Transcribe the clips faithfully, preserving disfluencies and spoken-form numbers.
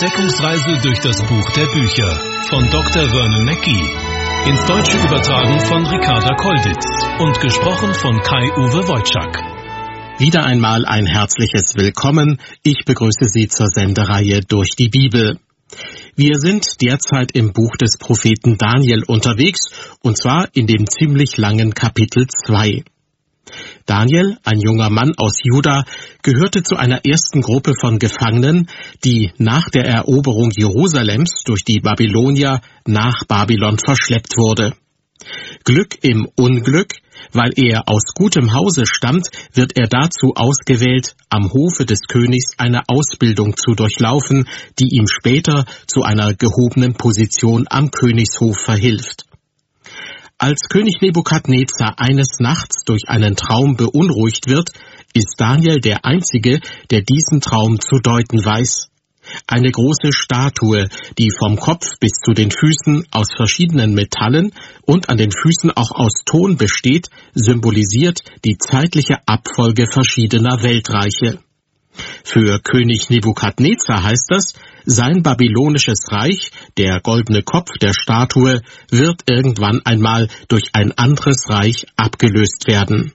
Entdeckungsreise durch das Buch der Bücher von Doktor Vernon Mackey. Ins Deutsche übertragen von Ricarda Kolditz und gesprochen von Kai-Uwe Wojczak. Wieder einmal ein herzliches Willkommen. Ich begrüße Sie zur Sendereihe Durch die Bibel. Wir sind derzeit im Buch des Propheten Daniel unterwegs, und zwar in dem ziemlich langen Kapitel zwei. Daniel, ein junger Mann aus Juda, gehörte zu einer ersten Gruppe von Gefangenen, die nach der Eroberung Jerusalems durch die Babylonier nach Babylon verschleppt wurde. Glück im Unglück, weil er aus gutem Hause stammt, wird er dazu ausgewählt, am Hofe des Königs eine Ausbildung zu durchlaufen, die ihm später zu einer gehobenen Position am Königshof verhilft. Als König Nebukadnezar eines Nachts durch einen Traum beunruhigt wird, ist Daniel der Einzige, der diesen Traum zu deuten weiß. Eine große Statue, die vom Kopf bis zu den Füßen aus verschiedenen Metallen und an den Füßen auch aus Ton besteht, symbolisiert die zeitliche Abfolge verschiedener Weltreiche. Für König Nebukadnezar heißt das, sein babylonisches Reich, der goldene Kopf der Statue, wird irgendwann einmal durch ein anderes Reich abgelöst werden.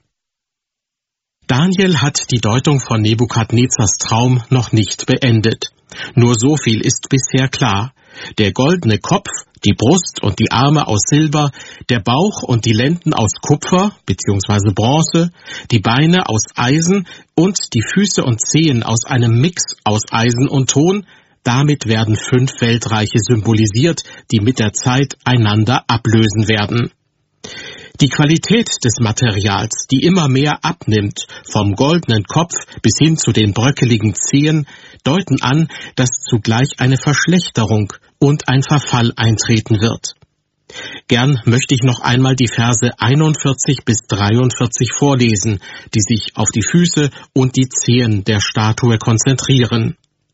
Daniel hat die Deutung von Nebukadnezars Traum noch nicht beendet. Nur so viel ist bisher klar. Der goldene Kopf, die Brust und die Arme aus Silber, der Bauch und die Lenden aus Kupfer bzw. Bronze, die Beine aus Eisen und die Füße und Zehen aus einem Mix aus Eisen und Ton, damit werden fünf Weltreiche symbolisiert, die mit der Zeit einander ablösen werden. Die Qualität des Materials, die immer mehr abnimmt, vom goldenen Kopf bis hin zu den bröckeligen Zehen, deuten an, dass zugleich eine Verschlechterung und ein Verfall eintreten wird. Gern möchte ich noch einmal die Verse einundvierzig bis dreiundvierzig vorlesen, die sich auf die Füße und die Zehen der Statue konzentrieren.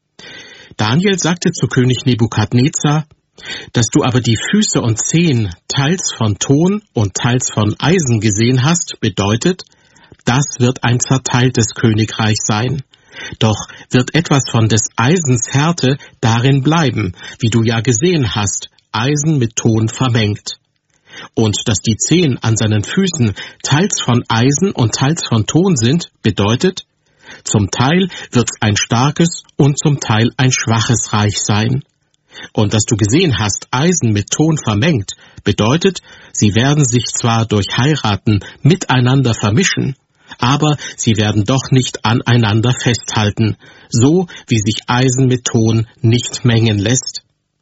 Daniel sagte zu König Nebukadnezar: Dass du aber die Füße und Zehen teils von Ton und teils von Eisen gesehen hast, bedeutet, das wird ein zerteiltes Königreich sein. Doch wird etwas von des Eisens Härte darin bleiben, wie du ja gesehen hast, Eisen mit Ton vermengt. Und dass die Zehen an seinen Füßen teils von Eisen und teils von Ton sind, bedeutet, zum Teil wird ein starkes und zum Teil ein schwaches Reich sein. Und dass du gesehen hast, Eisen mit Ton vermengt, bedeutet, sie werden sich zwar durch Heiraten miteinander vermischen, aber sie werden doch nicht aneinander festhalten, so wie sich Eisen mit Ton nicht mengen lässt.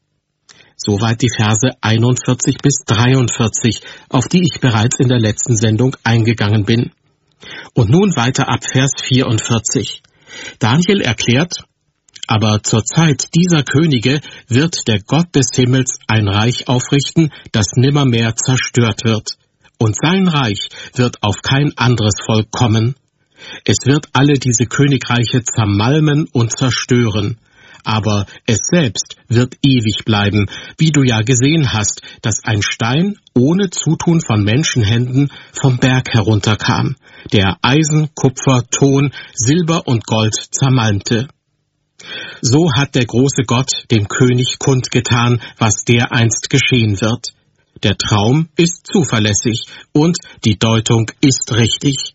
Soweit die Verse einundvierzig bis dreiundvierzig, auf die ich bereits in der letzten Sendung eingegangen bin. Und nun weiter ab Vers vierundvierzig. Daniel erklärt: Aber zur Zeit dieser Könige wird der Gott des Himmels ein Reich aufrichten, das nimmermehr zerstört wird. Und sein Reich wird auf kein anderes Volk kommen. Es wird alle diese Königreiche zermalmen und zerstören. Aber es selbst wird ewig bleiben, wie du ja gesehen hast, dass ein Stein ohne Zutun von Menschenhänden vom Berg herunterkam, der Eisen, Kupfer, Ton, Silber und Gold zermalmte. So hat der große Gott dem König kundgetan, was dereinst geschehen wird. Der Traum ist zuverlässig und die Deutung ist richtig.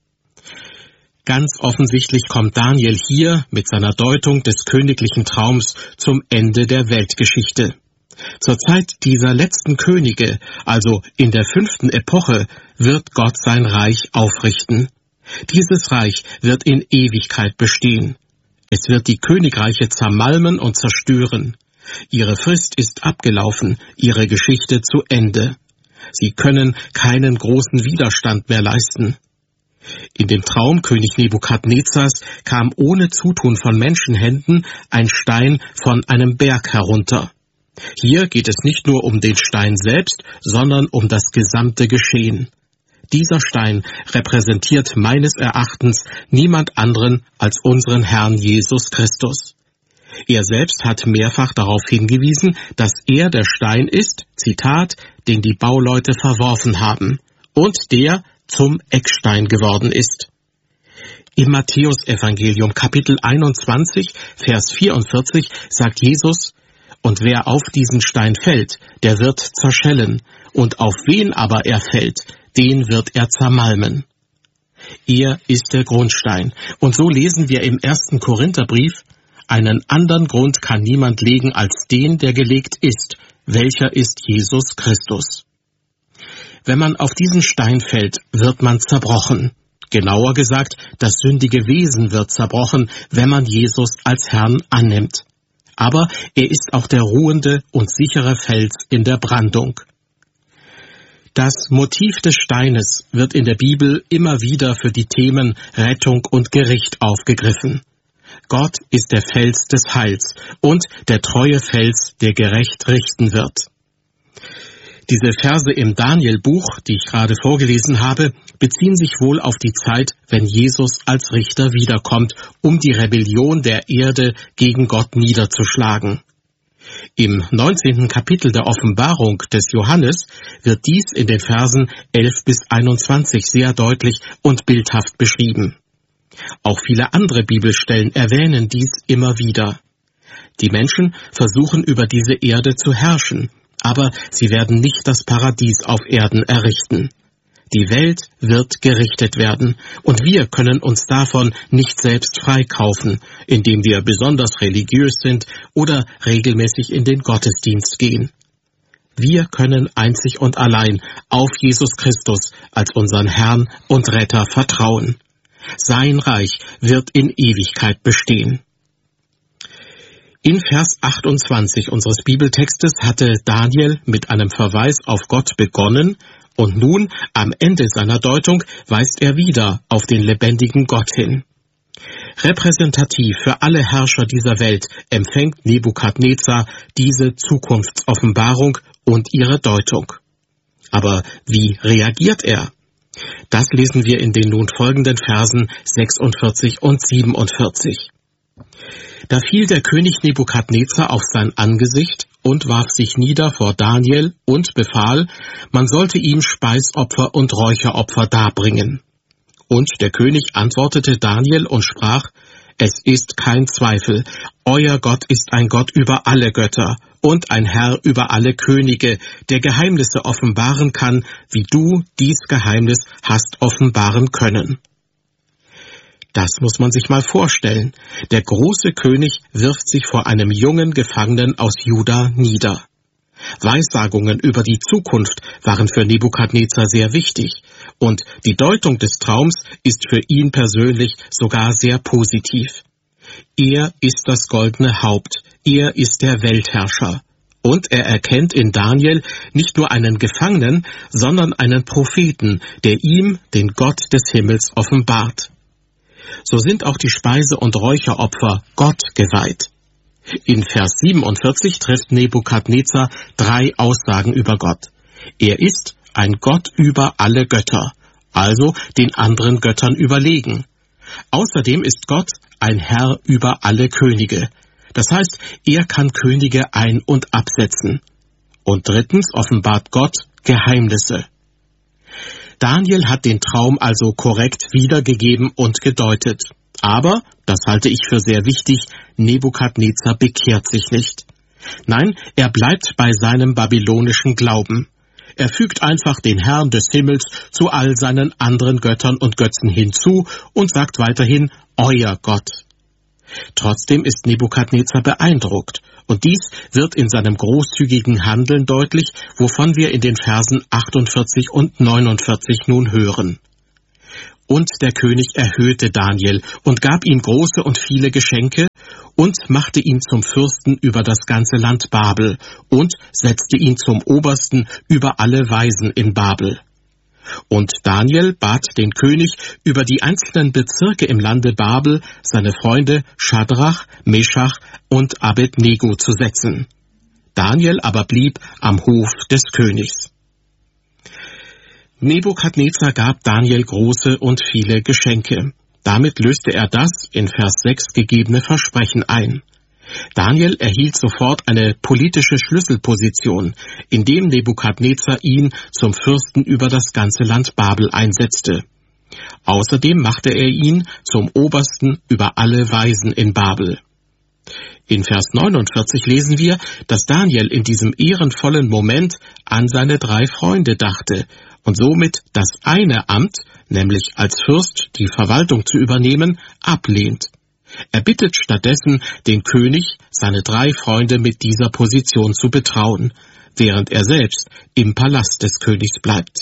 Ganz offensichtlich kommt Daniel hier mit seiner Deutung des königlichen Traums zum Ende der Weltgeschichte. Zur Zeit dieser letzten Könige, also in der fünften Epoche, wird Gott sein Reich aufrichten. Dieses Reich wird in Ewigkeit bestehen. Es wird die Königreiche zermalmen und zerstören. Ihre Frist ist abgelaufen, ihre Geschichte zu Ende. Sie können keinen großen Widerstand mehr leisten. In dem Traum König Nebukadnezars kam ohne Zutun von Menschenhänden ein Stein von einem Berg herunter. Hier geht es nicht nur um den Stein selbst, sondern um das gesamte Geschehen. Dieser Stein repräsentiert meines Erachtens niemand anderen als unseren Herrn Jesus Christus. Er selbst hat mehrfach darauf hingewiesen, dass er der Stein ist, Zitat, den die Bauleute verworfen haben und der zum Eckstein geworden ist. Im Matthäusevangelium Kapitel einundzwanzig, Vers vierundvierzig sagt Jesus: Und wer auf diesen Stein fällt, der wird zerschellen, und auf wen aber er fällt, den wird er zermalmen. Er ist der Grundstein. Und so lesen wir im ersten Korintherbrief: Einen anderen Grund kann niemand legen als den, der gelegt ist, welcher ist Jesus Christus. Wenn man auf diesen Stein fällt, wird man zerbrochen. Genauer gesagt, das sündige Wesen wird zerbrochen, wenn man Jesus als Herrn annimmt. Aber er ist auch der ruhende und sichere Fels in der Brandung. Das Motiv des Steines wird in der Bibel immer wieder für die Themen Rettung und Gericht aufgegriffen. Gott ist der Fels des Heils und der treue Fels, der gerecht richten wird. Diese Verse im Daniel-Buch, die ich gerade vorgelesen habe, beziehen sich wohl auf die Zeit, wenn Jesus als Richter wiederkommt, um die Rebellion der Erde gegen Gott niederzuschlagen. Im neunzehnten Kapitel der Offenbarung des Johannes wird dies in den Versen elf bis einundzwanzig sehr deutlich und bildhaft beschrieben. Auch viele andere Bibelstellen erwähnen dies immer wieder. Die Menschen versuchen über diese Erde zu herrschen, aber sie werden nicht das Paradies auf Erden errichten. Die Welt wird gerichtet werden, und wir können uns davon nicht selbst freikaufen, indem wir besonders religiös sind oder regelmäßig in den Gottesdienst gehen. Wir können einzig und allein auf Jesus Christus als unseren Herrn und Retter vertrauen. Sein Reich wird in Ewigkeit bestehen. In Vers achtundzwanzig unseres Bibeltextes hatte Daniel mit einem Verweis auf Gott begonnen, und nun, am Ende seiner Deutung, weist er wieder auf den lebendigen Gott hin. Repräsentativ für alle Herrscher dieser Welt empfängt Nebukadnezar diese Zukunftsoffenbarung und ihre Deutung. Aber wie reagiert er? Das lesen wir in den nun folgenden Versen sechsundvierzig und siebenundvierzig. Da fiel der König Nebukadnezar auf sein Angesicht und warf sich nieder vor Daniel und befahl, man sollte ihm Speisopfer und Räucheropfer darbringen. Und der König antwortete Daniel und sprach: Es ist kein Zweifel, euer Gott ist ein Gott über alle Götter und ein Herr über alle Könige, der Geheimnisse offenbaren kann, wie du dies Geheimnis hast offenbaren können. Das muss man sich mal vorstellen. Der große König wirft sich vor einem jungen Gefangenen aus Juda nieder. Weissagungen über die Zukunft waren für Nebukadnezar sehr wichtig, und die Deutung des Traums ist für ihn persönlich sogar sehr positiv. Er ist das goldene Haupt, er ist der Weltherrscher. Und er erkennt in Daniel nicht nur einen Gefangenen, sondern einen Propheten, der ihm den Gott des Himmels offenbart. So sind auch die Speise- und Räucheropfer Gott geweiht. In Vers siebenundvierzig trifft Nebukadnezar drei Aussagen über Gott. Er ist ein Gott über alle Götter, also den anderen Göttern überlegen. Außerdem ist Gott ein Herr über alle Könige. Das heißt, er kann Könige ein- und absetzen. Und drittens offenbart Gott Geheimnisse. Daniel hat den Traum also korrekt wiedergegeben und gedeutet. Aber, das halte ich für sehr wichtig, Nebukadnezar bekehrt sich nicht. Nein, er bleibt bei seinem babylonischen Glauben. Er fügt einfach den Herrn des Himmels zu all seinen anderen Göttern und Götzen hinzu und sagt weiterhin, euer Gott. Trotzdem ist Nebukadnezar beeindruckt, und dies wird in seinem großzügigen Handeln deutlich, wovon wir in den Versen achtundvierzig und neunundvierzig nun hören. Und der König erhöhte Daniel und gab ihm große und viele Geschenke und machte ihn zum Fürsten über das ganze Land Babel und setzte ihn zum Obersten über alle Weisen in Babel. Und Daniel bat den König, über die einzelnen Bezirke im Lande Babel seine Freunde Schadrach, Meschach und Abednego zu setzen. Daniel aber blieb am Hof des Königs. Nebukadnezar gab Daniel große und viele Geschenke. Damit löste er das in Vers sechs gegebene Versprechen ein. Daniel erhielt sofort eine politische Schlüsselposition, indem Nebukadnezar ihn zum Fürsten über das ganze Land Babel einsetzte. Außerdem machte er ihn zum Obersten über alle Weisen in Babel. In Vers neunundvierzig lesen wir, dass Daniel in diesem ehrenvollen Moment an seine drei Freunde dachte und somit das eine Amt, nämlich als Fürst die Verwaltung zu übernehmen, ablehnt. Er bittet stattdessen den König, seine drei Freunde mit dieser Position zu betrauen, während er selbst im Palast des Königs bleibt.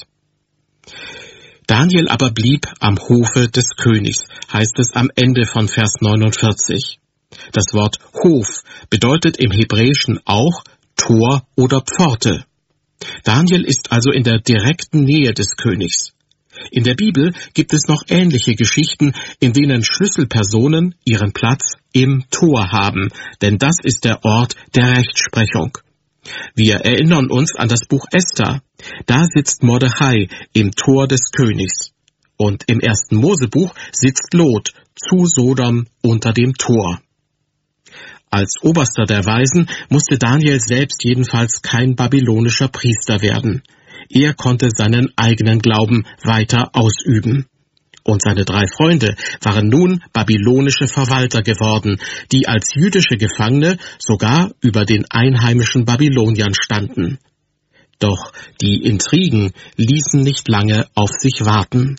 Daniel aber blieb am Hofe des Königs, heißt es am Ende von Vers neunundvierzig. Das Wort Hof bedeutet im Hebräischen auch Tor oder Pforte. Daniel ist also in der direkten Nähe des Königs. In der Bibel gibt es noch ähnliche Geschichten, in denen Schlüsselpersonen ihren Platz im Tor haben, denn das ist der Ort der Rechtsprechung. Wir erinnern uns an das Buch Esther. Da sitzt Mordechai im Tor des Königs. Und im ersten Mosebuch sitzt Lot zu Sodom unter dem Tor. Als Oberster der Weisen musste Daniel selbst jedenfalls kein babylonischer Priester werden. Er konnte seinen eigenen Glauben weiter ausüben. Und seine drei Freunde waren nun babylonische Verwalter geworden, die als jüdische Gefangene sogar über den einheimischen Babyloniern standen. Doch die Intrigen ließen nicht lange auf sich warten.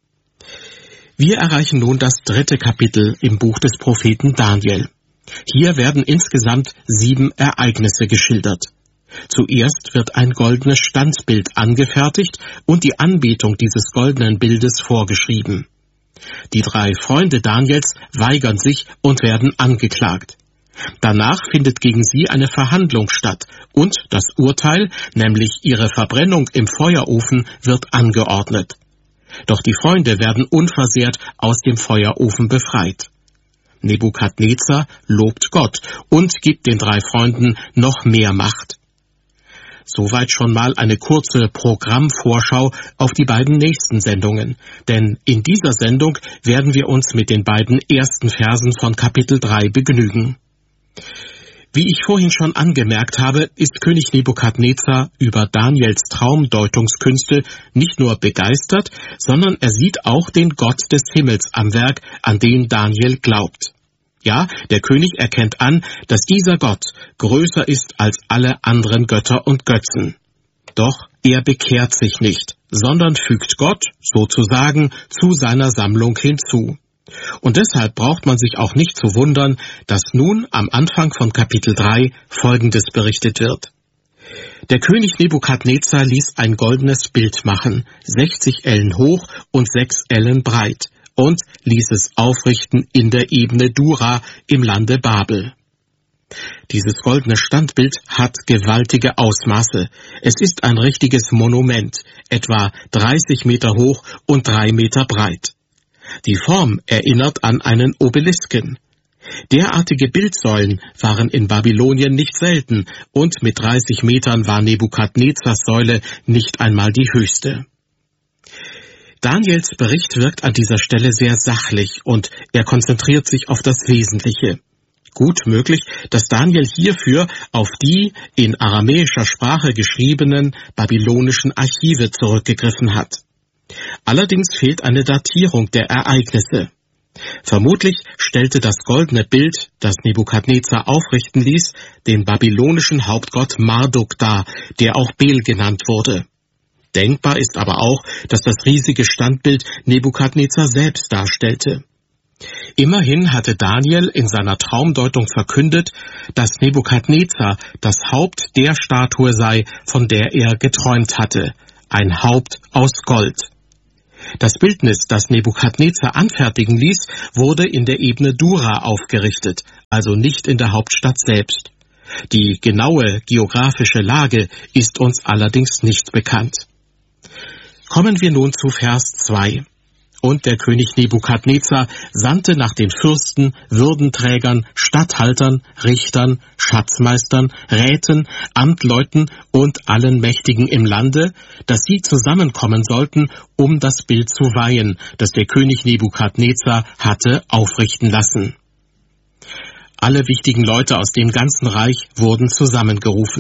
Wir erreichen nun das dritte Kapitel im Buch des Propheten Daniel. Hier werden insgesamt sieben Ereignisse geschildert. Zuerst wird ein goldenes Standbild angefertigt und die Anbetung dieses goldenen Bildes vorgeschrieben. Die drei Freunde Daniels weigern sich und werden angeklagt. Danach findet gegen sie eine Verhandlung statt und das Urteil, nämlich ihre Verbrennung im Feuerofen, wird angeordnet. Doch die Freunde werden unversehrt aus dem Feuerofen befreit. Nebukadnezar lobt Gott und gibt den drei Freunden noch mehr Macht. Soweit schon mal eine kurze Programmvorschau auf die beiden nächsten Sendungen, denn in dieser Sendung werden wir uns mit den beiden ersten Versen von Kapitel drei begnügen. Wie ich vorhin schon angemerkt habe, ist König Nebukadnezar über Daniels Traumdeutungskünste nicht nur begeistert, sondern er sieht auch den Gott des Himmels am Werk, an den Daniel glaubt. Ja, der König erkennt an, dass dieser Gott größer ist als alle anderen Götter und Götzen. Doch er bekehrt sich nicht, sondern fügt Gott, sozusagen, zu seiner Sammlung hinzu. Und deshalb braucht man sich auch nicht zu wundern, dass nun am Anfang von Kapitel drei Folgendes berichtet wird. Der König Nebukadnezar ließ ein goldenes Bild machen, sechzig Ellen hoch und sechs Ellen breit, und ließ es aufrichten in der Ebene Dura im Lande Babel. Dieses goldene Standbild hat gewaltige Ausmaße. Es ist ein richtiges Monument, etwa dreißig Meter hoch und drei Meter breit. Die Form erinnert an einen Obelisken. Derartige Bildsäulen waren in Babylonien nicht selten und mit dreißig Metern war Nebukadnezars Säule nicht einmal die höchste. Daniels Bericht wirkt an dieser Stelle sehr sachlich und er konzentriert sich auf das Wesentliche. Gut möglich, dass Daniel hierfür auf die in aramäischer Sprache geschriebenen babylonischen Archive zurückgegriffen hat. Allerdings fehlt eine Datierung der Ereignisse. Vermutlich stellte das goldene Bild, das Nebukadnezar aufrichten ließ, den babylonischen Hauptgott Marduk dar, der auch Bel genannt wurde. Denkbar ist aber auch, dass das riesige Standbild Nebukadnezar selbst darstellte. Immerhin hatte Daniel in seiner Traumdeutung verkündet, dass Nebukadnezar das Haupt der Statue sei, von der er geträumt hatte, ein Haupt aus Gold. Das Bildnis, das Nebukadnezar anfertigen ließ, wurde in der Ebene Dura aufgerichtet, also nicht in der Hauptstadt selbst. Die genaue geografische Lage ist uns allerdings nicht bekannt. Kommen wir nun zu Vers zwei. Und der König Nebukadnezar sandte nach den Fürsten, Würdenträgern, Statthaltern, Richtern, Schatzmeistern, Räten, Amtleuten und allen Mächtigen im Lande, dass sie zusammenkommen sollten, um das Bild zu weihen, das der König Nebukadnezar hatte aufrichten lassen. Alle wichtigen Leute aus dem ganzen Reich wurden zusammengerufen.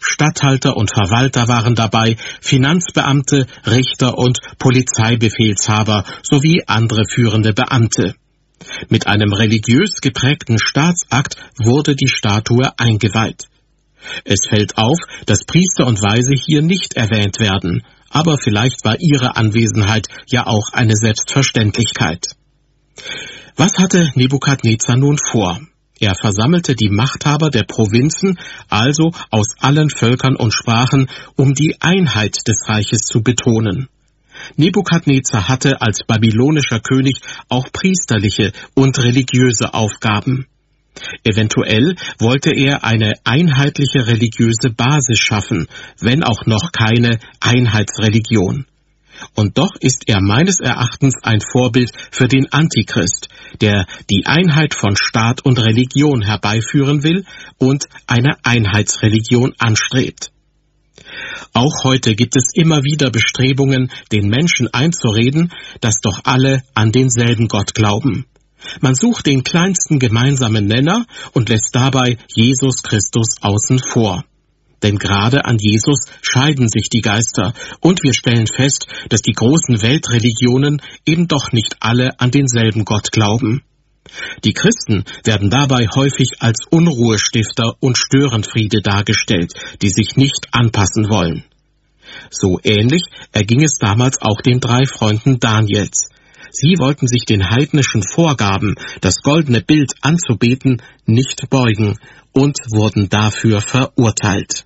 Statthalter und Verwalter waren dabei, Finanzbeamte, Richter und Polizeibefehlshaber sowie andere führende Beamte. Mit einem religiös geprägten Staatsakt wurde die Statue eingeweiht. Es fällt auf, dass Priester und Weise hier nicht erwähnt werden, aber vielleicht war ihre Anwesenheit ja auch eine Selbstverständlichkeit. Was hatte Nebukadnezar nun vor? Er versammelte die Machthaber der Provinzen, also aus allen Völkern und Sprachen, um die Einheit des Reiches zu betonen. Nebukadnezar hatte als babylonischer König auch priesterliche und religiöse Aufgaben. Eventuell wollte er eine einheitliche religiöse Basis schaffen, wenn auch noch keine Einheitsreligion. Und doch ist er meines Erachtens ein Vorbild für den Antichrist, der die Einheit von Staat und Religion herbeiführen will und eine Einheitsreligion anstrebt. Auch heute gibt es immer wieder Bestrebungen, den Menschen einzureden, dass doch alle an denselben Gott glauben. Man sucht den kleinsten gemeinsamen Nenner und lässt dabei Jesus Christus außen vor. Denn gerade an Jesus scheiden sich die Geister, und wir stellen fest, dass die großen Weltreligionen eben doch nicht alle an denselben Gott glauben. Die Christen werden dabei häufig als Unruhestifter und Störenfriede dargestellt, die sich nicht anpassen wollen. So ähnlich erging es damals auch den drei Freunden Daniels. Sie wollten sich den heidnischen Vorgaben, das goldene Bild anzubeten, nicht beugen und wurden dafür verurteilt.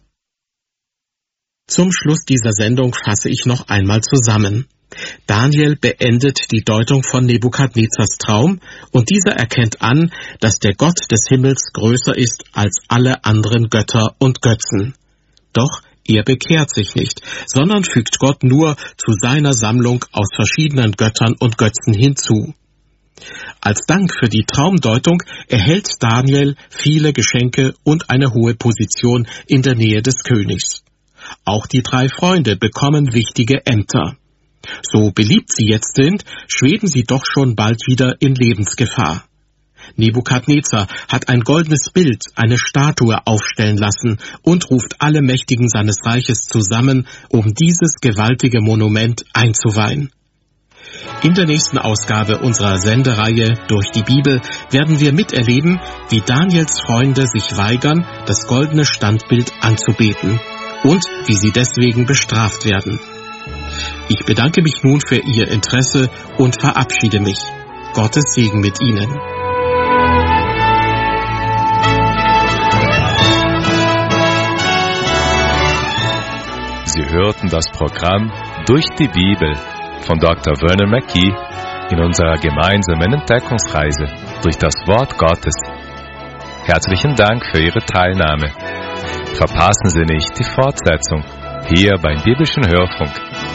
Zum Schluss dieser Sendung fasse ich noch einmal zusammen. Daniel beendet die Deutung von Nebukadnezars Traum, und dieser erkennt an, dass der Gott des Himmels größer ist als alle anderen Götter und Götzen. Doch er bekehrt sich nicht, sondern fügt Gott nur zu seiner Sammlung aus verschiedenen Göttern und Götzen hinzu. Als Dank für die Traumdeutung erhält Daniel viele Geschenke und eine hohe Position in der Nähe des Königs. Auch die drei Freunde bekommen wichtige Ämter. So beliebt sie jetzt sind, schweben sie doch schon bald wieder in Lebensgefahr. Nebukadnezar hat ein goldenes Bild, eine Statue aufstellen lassen und ruft alle Mächtigen seines Reiches zusammen, um dieses gewaltige Monument einzuweihen. In der nächsten Ausgabe unserer Sendereihe Durch die Bibel werden wir miterleben, wie Daniels Freunde sich weigern, das goldene Standbild anzubeten und wie sie deswegen bestraft werden. Ich bedanke mich nun für Ihr Interesse und verabschiede mich. Gottes Segen mit Ihnen. Sie hörten das Programm Durch die Bibel von Doktor Vernon Mackey in unserer gemeinsamen Entdeckungsreise durch das Wort Gottes. Herzlichen Dank für Ihre Teilnahme. Verpassen Sie nicht die Fortsetzung hier beim Biblischen Hörfunk